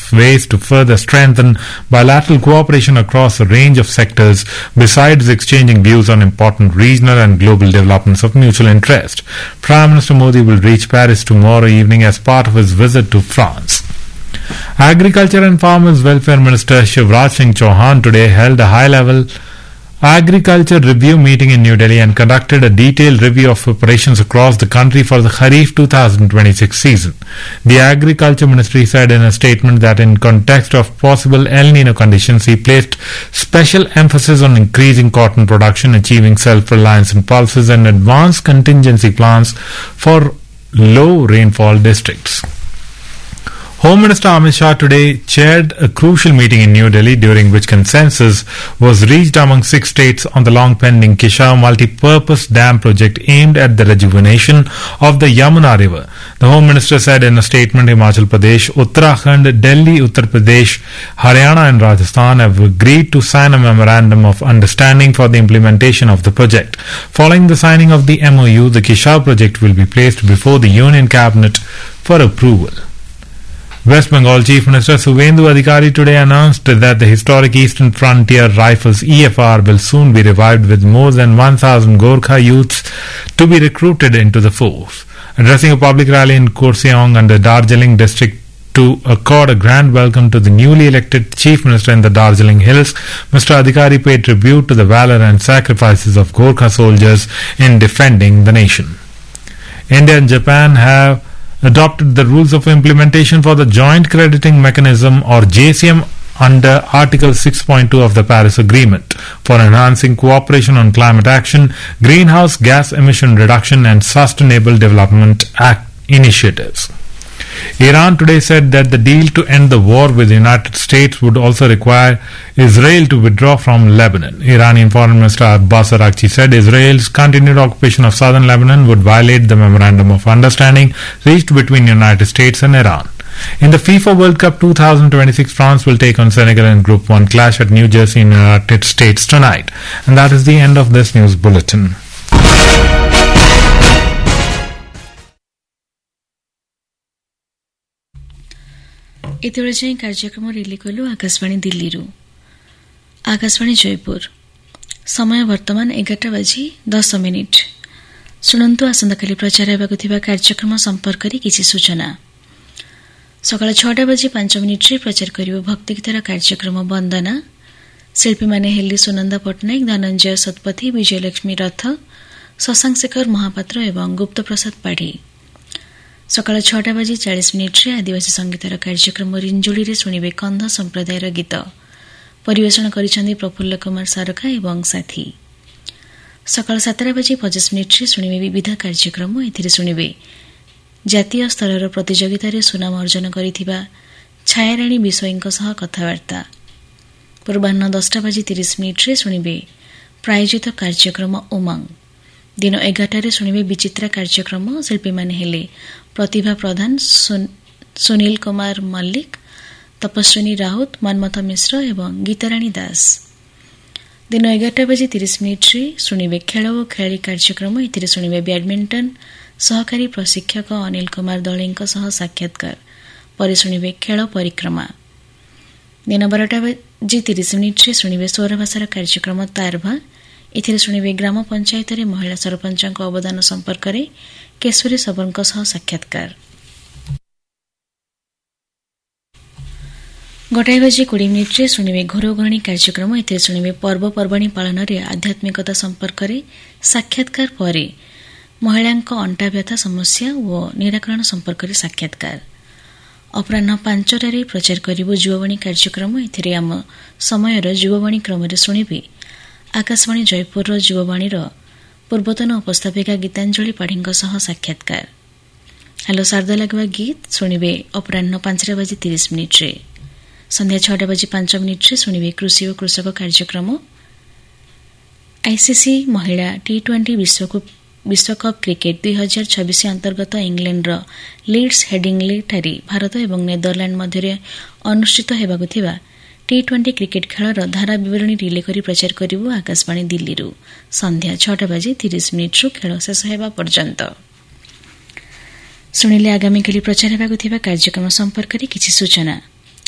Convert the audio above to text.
ways to further strengthen bilateral cooperation across a range of sectors, besides exchanging views on important regional and global developments of mutual interest. Prime Minister Modi will reach Paris tomorrow evening as part of his visit to France. Agriculture and Farmers Welfare Minister Shivraj Singh Chauhan today held a high-level agriculture review meeting in New Delhi and conducted a detailed review of operations across the country for the Kharif 2026 season. The Agriculture Ministry said in a statement that in context of possible El Nino conditions, he placed special emphasis on increasing cotton production, achieving self-reliance in pulses and advanced contingency plans for low rainfall districts. Home Minister Amit Shah today chaired a crucial meeting in New Delhi during which consensus was reached among 6 states on the long-pending Kishav multi-purpose dam project aimed at the rejuvenation of the Yamuna River. The Home Minister said in a statement, Himachal Pradesh, Uttarakhand, Delhi, Uttar Pradesh, Haryana and Rajasthan have agreed to sign a memorandum of understanding for the implementation of the project. Following the signing of the MOU, the Kishav project will be placed before the Union Cabinet for approval. West Bengal Chief Minister Suvendu Adhikari today announced that the historic Eastern Frontier Rifles EFR will soon be revived with more than 1,000 Gorkha youths to be recruited into the force. Addressing a public rally in Kurseong under Darjeeling district to accord a grand welcome to the newly elected Chief Minister in the Darjeeling Hills, Mr. Adhikari paid tribute to the valor and sacrifices of Gorkha soldiers in defending the nation. India and Japan have adopted the rules of implementation for the Joint Crediting Mechanism or JCM under Article 6.2 of the Paris Agreement for enhancing cooperation on climate action, greenhouse gas emission reduction and sustainable development initiatives. Iran today said that the deal to end the war with the United States would also require Israel to withdraw from Lebanon. Iranian Foreign Minister Abbas Araghchi said Israel's continued occupation of southern Lebanon would violate the Memorandum of Understanding reached between the United States and Iran. In the FIFA World Cup 2026, France will take on Senegal in Group 1 clash at New Jersey in the United States tonight. And that is the end of this news bulletin. इतिवरजे कार्यक्रम रिली कलु आकाशवाणी दिल्ली आकाशवाणी जयपुर समय वर्तमान 11:10 शुणु आसंताकाली प्रचार हेबाकु थिबा कार्यक्रम संपर्क किछि सूचना। सकाळ 6:05 प्रचार करियो भक्तिगीतर कार्यक्रम वंदना। शिल्पी माने हेली सुनंदा पटनायक, धनंजय सतपथी, विजयलक्ष्मी रथ, शशांक शेखर महापात्र एवं गुप्त प्रसाद पाढ़ी। सकाळ 6:40 आदिवासी संगीतर कार्यक्रम रिंजोड़ी शुणिबे कंध संप्रदायर गीत। परिवेषण करिसेंती प्रफुल्ल कुमार सारका एवं साथी। सकाळ 7:25 शुणिबे विविध कार्यक्रम। एथिरे शुणिबे जातीय स्तर प्रतियोगितार सुनाम अर्जन करिथिबा छायाराणी विषयींक सह कथबार्ता। पूर्वाह्न 10:30 शुणिबे प्रायोजित कार्यक्रम उमंग। दिन 11 शुणिबे विचित्रा कार्यक्रम। शिल्पी माने हेले प्रतिभा प्रधान, सुनील कुमार मल्लिक, तपस्विनी राउत, मनमथ मिश्र एवं गीताराणी दास। दिन 11:30 शुणिबे खेल और खेलाड़ी कार्यक्रम। एथिरे शुणिबे बैडमिंटन सहकारी प्रशिक्षक अनिल कुमार दळेंक सह साक्षात्कार। परे शुणिबे खेल परिक्रमा। दिन 12:30 शुणिबे स्वर भाषार कार्यक्रम तारभा। एथिरे शुणिबे ग्राम पंचायत महिला सरपंच अवदान संपर्क में केशरी सबरଙ୍କ सह साक्षात्कार। 1:20 शुणिबे घोरघणी कार्यक्रम। एथिरे शुणिबे पर्वपर्वाणी पालन में आध्यात्मिकता संपर्क में साक्षात्कार परे महिलांक अंटा व्यथा समस्या और निराकरण संपर्क में साक्षात्कार। अपराह्न 5टारे प्रचार करिबो युवावाणी कार्यक्रम। एथिरे आम समयर युवावाणी क्रम में शुणिबे आकाशवाणी जयपुर युवावाणी पूर्वतन उपस्थापिका गीतांजलि पाढ़ीଙ୍କ सह साक्षात्कार। हेलो शारदा लगवा गीत शुणिबे अपराह्न 5:30। संध्या 6:05 शुणिबे कृषि और कृषक कार्यक्रम। आईसीसी महिला T20 विश्वकप क्रिकेट 2026 अंतर्गत इंग्लैंड लीड्स हेडिंगली ठारे भारत और नेदरलैंड मध्य अनुष्ठित हेबाकु थिबा T20 क्रिकेट खेलर धारा विवरणी रिले करी प्रचार करिबो आकाशवाणी दिल्ली संध्या 6:30 खेल शेष हेबा पर्यंत। शुणिले आगामी काली प्रचार हेबाकु थिबा कार्यक्रम संपर्क में किछि सूचना।